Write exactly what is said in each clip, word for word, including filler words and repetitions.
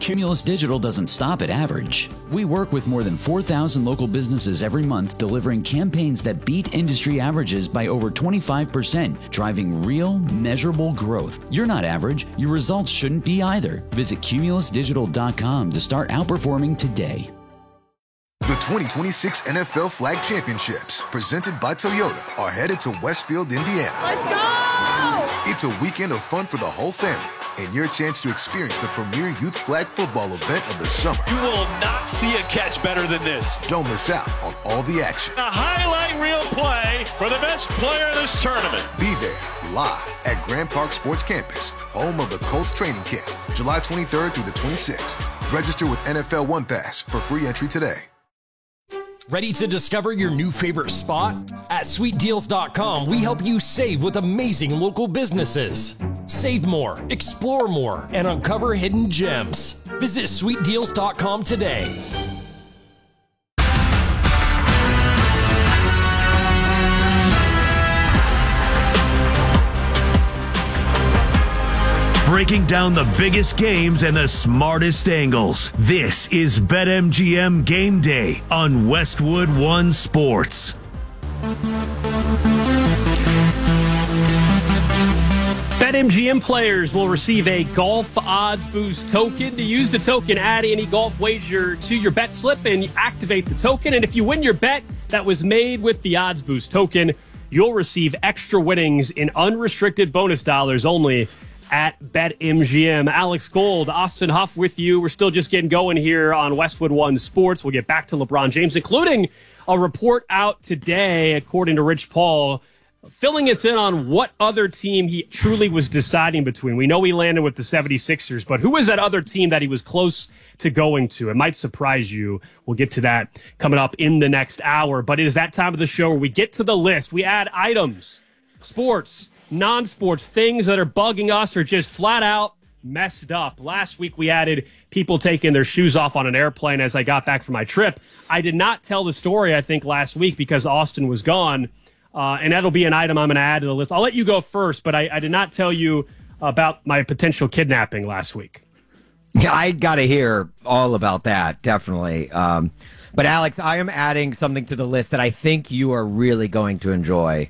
Cumulus Digital doesn't stop at average. We work with more than four thousand local businesses every month, delivering campaigns that beat industry averages by over twenty-five percent, driving real, measurable growth. You're not average. Your results shouldn't be either. Visit cumulus digital dot com to start outperforming today. The twenty twenty-six N F L Flag Championships, presented by Toyota, are headed to Westfield, Indiana. Let's go! It's a weekend of fun for the whole family, and your chance to experience the premier youth flag football event of the summer. You will not see a catch better than this. Don't miss out on all the action. A highlight reel play for the best player in this tournament. Be there, live at Grand Park Sports Campus, home of the Colts training camp, July twenty-third through the twenty-sixth. Register with N F L One Pass for free entry today. Ready to discover your new favorite spot? At sweet deals dot com, we help you save with amazing local businesses. Save more, explore more, and uncover hidden gems. Visit sweet deals dot com today. Breaking down the biggest games and the smartest angles. This is BetMGM Game Day on Westwood One Sports. BetMGM players will receive a Golf Odds Boost token. To use the token, add any golf wager to your bet slip and activate the token. And if you win your bet that was made with the Odds Boost token, you'll receive extra winnings in unrestricted bonus dollars only at BetMGM. Alex Gold, Austin Huff with you. We're still just getting going here on Westwood One Sports. We'll get back to LeBron James, including a report out today, according to Rich Paul, filling us in on what other team he truly was deciding between. We know he landed with the seventy-sixers, but who was that other team that he was close to going to? It might surprise you. We'll get to that coming up in the next hour. But it is that time of the show where we get to the list. We add items, sports, non-sports, things that are bugging us or just flat out messed up. Last week we added people taking their shoes off on an airplane as I got back from my trip. I did not tell the story, I think, last week because Austin was gone, uh, and that'll be an item I'm going to add to the list. I'll let you go first, but I, I did not tell you about my potential kidnapping last week. Yeah, I got to hear all about that, definitely. Um, but, Alex, I am adding something to the list that I think you are really going to enjoy.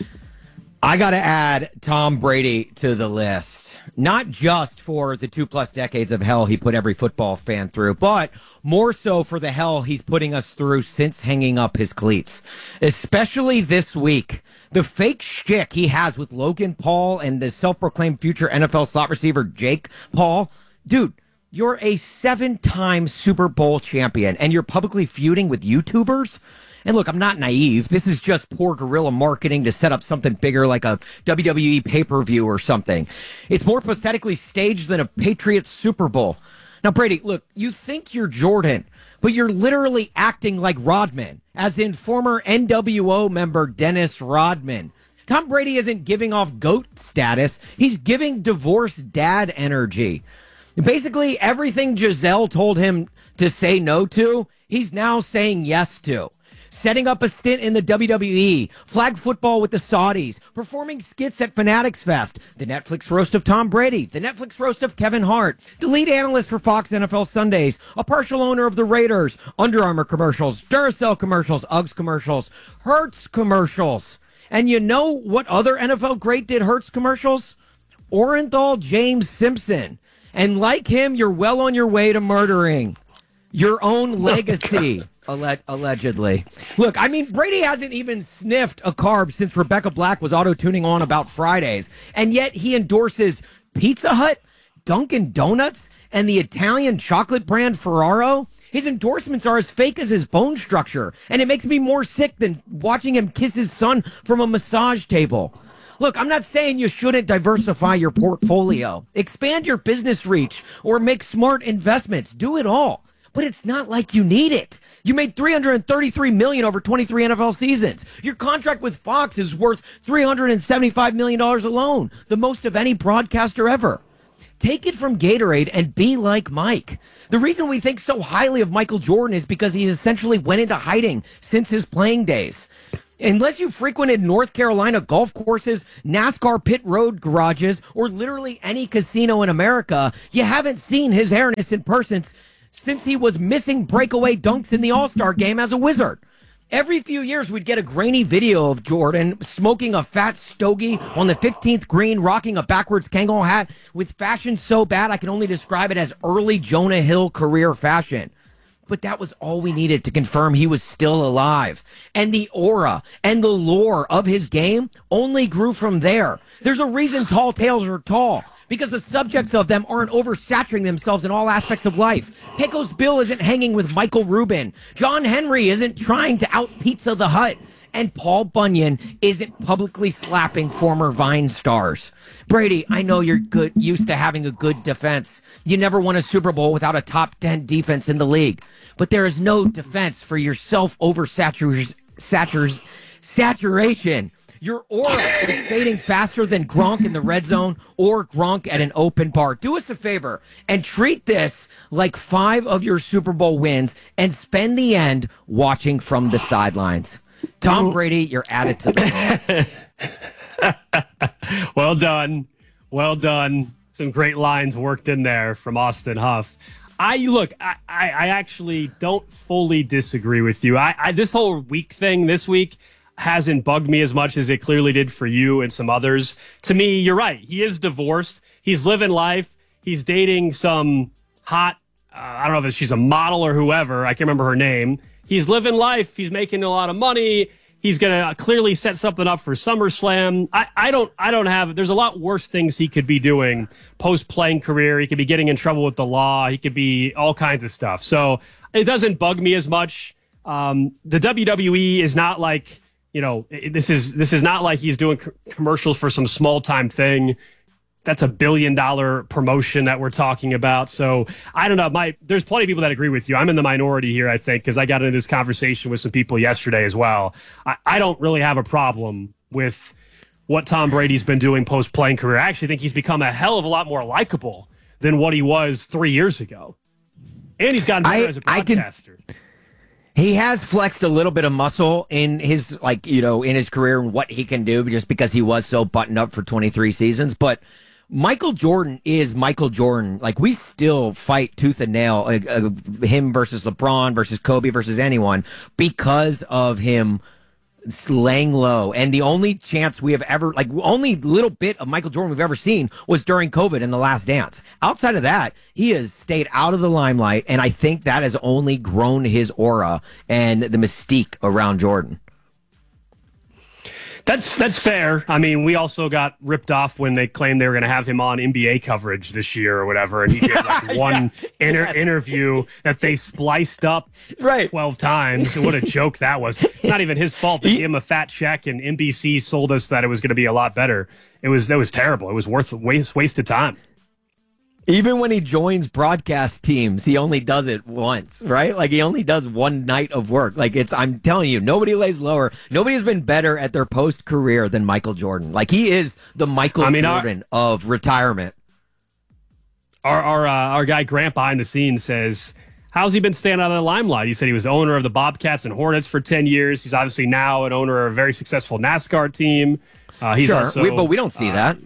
I got to add Tom Brady to the list, not just for the two-plus decades of hell he put every football fan through, but more so for the hell he's putting us through since hanging up his cleats, especially this week. The fake shtick he has with Logan Paul and the self-proclaimed future N F L slot receiver Jake Paul. Dude, you're a seven-time Super Bowl champion, and you're publicly feuding with YouTubers? And look, I'm not naive. This is just poor guerrilla marketing to set up something bigger like a W W E pay-per-view or something. It's more pathetically staged than a Patriots Super Bowl. Now, Brady, look, you think you're Jordan, but you're literally acting like Rodman, as in former N W O member Dennis Rodman. Tom Brady isn't giving off GOAT status. He's giving divorced dad energy. Basically, everything Giselle told him to say no to, he's now saying yes to. Setting up a stint in the W W E, flag football with the Saudis, performing skits at Fanatics Fest, the Netflix roast of Tom Brady, the Netflix roast of Kevin Hart, the lead analyst for Fox N F L Sundays, a partial owner of the Raiders, Under Armour commercials, Duracell commercials, Uggs commercials, Hertz commercials. And you know what other N F L great did Hertz commercials? Orenthal James Simpson. And like him, you're well on your way to murdering your own legacy. Alleg- allegedly. Look, I mean, Brady hasn't even sniffed a carb since Rebecca Black was auto-tuning on about Fridays. And yet he endorses Pizza Hut, Dunkin' Donuts, and the Italian chocolate brand Ferraro. His endorsements are as fake as his bone structure. And it makes me more sick than watching him kiss his son from a massage table. Look, I'm not saying you shouldn't diversify your portfolio. Expand your business reach or make smart investments. Do it all. But it's not like you need it. You made three hundred thirty-three million dollars over twenty-three N F L seasons. Your contract with Fox is worth three hundred seventy-five million dollars alone, the most of any broadcaster ever. Take it from Gatorade and be like Mike. The reason we think so highly of Michael Jordan is because he essentially went into hiding since his playing days. Unless you frequented North Carolina golf courses, NASCAR pit road garages, or literally any casino in America, you haven't seen his hairness in person since he was missing breakaway dunks in the All-Star game as a Wizard. Every few years, we'd get a grainy video of Jordan smoking a fat stogie on the fifteenth green, rocking a backwards Kangol hat with fashion so bad I can only describe it as early Jonah Hill career fashion. But that was all we needed to confirm he was still alive. And the aura and the lore of his game only grew from there. There's a reason tall tales are tall, because the subjects of them aren't oversaturating themselves in all aspects of life. Pecos Bill isn't hanging with Michael Rubin. John Henry isn't trying to out Pizza the Hut. And Paul Bunyan isn't publicly slapping former Vine stars. Brady, I know you're good, used to having a good defense. You never won a Super Bowl without a top ten defense in the league. But there is no defense for your self-oversaturation. Saturation. Your aura is fading faster than Gronk in the red zone or Gronk at an open bar. Do us a favor and treat this like five of your Super Bowl wins and spend the end watching from the sidelines. Tom Brady, you're added to the Well done. Well done. Some great lines worked in there from Austin Huff. I look, I, I, I actually don't fully disagree with you. I, I this whole week thing this week hasn't bugged me as much as it clearly did for you and some others. To me, you're right. He is divorced. He's living life. He's dating some hot, uh, I don't know if she's a model or whoever. I can't remember her name. He's living life. He's making a lot of money. He's going to clearly set something up for SummerSlam. I, I don't I don't have – there's a lot worse things he could be doing post-playing career. He could be getting in trouble with the law. He could be all kinds of stuff. So it doesn't bug me as much. Um, the W W E is not like – you know, this is this is not like he's doing co- commercials for some small-time thing. That's a billion-dollar promotion that we're talking about. So I don't know. My there's plenty of people that agree with you. I'm in the minority here, I think, because I got into this conversation with some people yesterday as well. I, I don't really have a problem with what Tom Brady's been doing post-playing career. I actually think he's become a hell of a lot more likable than what he was three years ago. And he's gotten better I, as a broadcaster. I can, he has flexed a little bit of muscle in his, like, you know, in his career and what he can do just because he was so buttoned up for twenty-three seasons. But Michael Jordan is Michael Jordan. Like, we still fight tooth and nail, uh, uh, him versus LeBron versus Kobe versus anyone because of him laying low. And the only chance we have ever, like, only little bit of Michael Jordan we've ever seen was during COVID in The Last Dance. Outside of that, he has stayed out of the limelight, and I think that has only grown his aura and the mystique around Jordan. That's that's fair. I mean, we also got ripped off when they claimed they were going to have him on N B A coverage this year or whatever, and he did like one yes, inter- yes. interview that they spliced up right. twelve times. What a joke that was. It's not even his fault. They gave him a fat check, and N B C sold us that it was going to be a lot better. It was that was terrible. It was worth waste wasted time. Even when he joins broadcast teams, he only does it once, right? Like, he only does one night of work. Like, it's, I'm telling you, nobody lays lower. Nobody has been better at their post-career than Michael Jordan. Like, he is the Michael I mean, Jordan our, of retirement. Our our, uh, our guy Grant behind the scenes says, how's he been staying out of the limelight? He said he was the owner of the Bobcats and Hornets for ten years. He's obviously now an owner of a very successful NASCAR team. Uh, he's sure, also, we, but we don't see uh, that.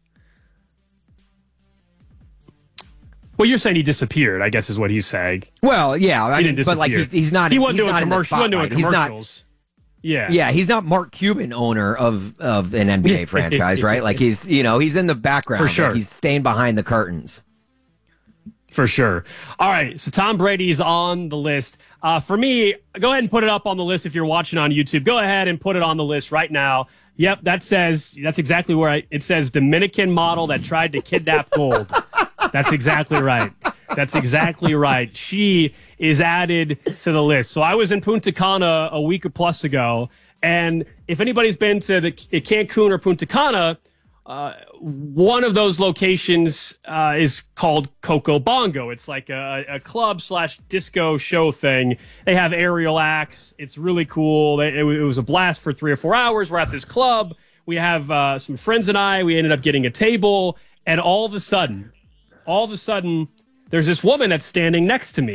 Well, you're saying he disappeared, I guess is what he's saying. Well, yeah. He I didn't mean, but, like, he, he's not He wasn't he's doing, not commercial, he wasn't doing commercials. He's not, yeah. Yeah, he's not Mark Cuban, owner of, of an N B A franchise, right? Like, he's, you know, he's in the background. For sure. Like, he's staying behind the curtains. For sure. All right, so Tom Brady's on the list. Uh, for me, go ahead and put it up on the list if you're watching on YouTube. Go ahead and put it on the list right now. Yep, that says, that's exactly where I, it says Dominican model that tried to kidnap gold. That's exactly right. That's exactly right. She is added to the list. So I was in Punta Cana a week or plus ago, and if anybody's been to the Cancun or Punta Cana, uh, one of those locations uh, is called Coco Bongo. It's like a, a club slash disco show thing. They have aerial acts. It's really cool. It, it was a blast for three or four hours. We're at this club. We have uh, some friends and I. We ended up getting a table, and all of a sudden, all of a sudden, there's this woman that's standing next to me.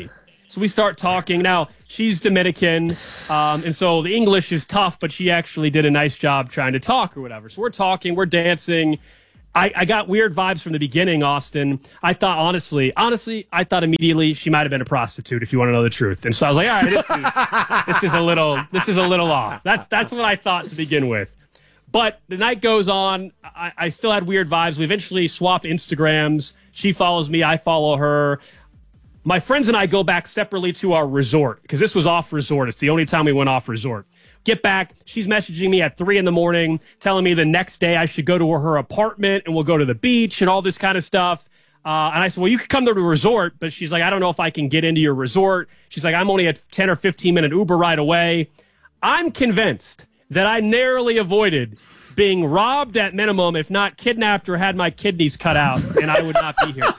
So we start talking. Now, she's Dominican, um, and so the English is tough, but she actually did a nice job trying to talk or whatever. So we're talking, we're dancing. I, I got weird vibes from the beginning, Austin. I thought, honestly, honestly, I thought immediately she might have been a prostitute, if you want to know the truth. And so I was like, all right, this is, this is a little, this is a little off. That's, that's what I thought to begin with. But the night goes on. I, I still had weird vibes. We eventually swap Instagrams. She follows me. I follow her. My friends and I go back separately to our resort because this was off resort. It's the only time we went off resort. Get back. She's messaging me at three in the morning, telling me the next day I should go to her apartment and we'll go to the beach and all this kind of stuff. Uh, and I said, well, you could come to the resort. But she's like, I don't know if I can get into your resort. She's like, I'm only a ten or fifteen minute Uber ride away. I'm convinced that I narrowly avoided being robbed at minimum, if not kidnapped or had my kidneys cut out, and I would not be here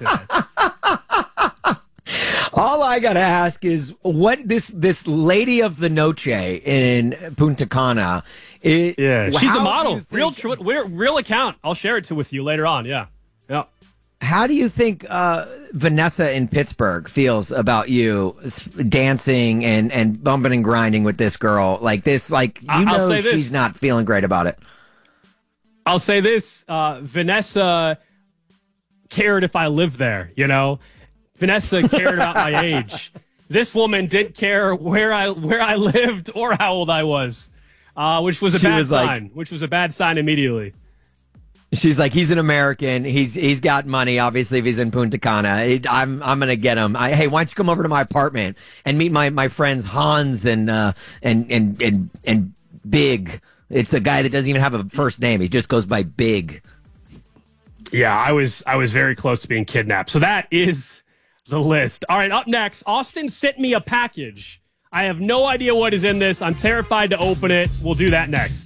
today. All I gotta ask is what this this lady of the noche in Punta Cana. It, yeah, she's a model, real think, real real account. I'll share it to with you later on. Yeah, yeah. How do you think uh, Vanessa in Pittsburgh feels about you dancing and, and bumping and grinding with this girl like this? Like you I'll know, say she's not feeling great about it. I'll say this: uh, Vanessa cared if I lived there. You know. Vanessa cared about my age. This woman didn't care where I where I lived or how old I was, uh, which was a she bad was sign. Like, which was a bad sign immediately. She's like, he's an American. He's he's got money. Obviously, if he's in Punta Cana, I'm I'm gonna get him. I, hey, why don't you come over to my apartment and meet my, my friends Hans and uh and and and and Big. It's a guy that doesn't even have a first name. He just goes by Big. Yeah, I was I was very close to being kidnapped. So that is the list. All right, up next, Austin sent me a package. I have no idea what is in this. I'm terrified to open it. We'll do that next.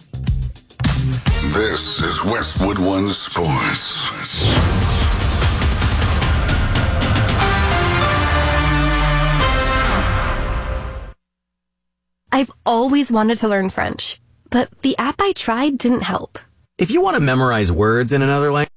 This is Westwood One Sports. I've always wanted to learn French, but the app I tried didn't help. If you want to memorize words in another language,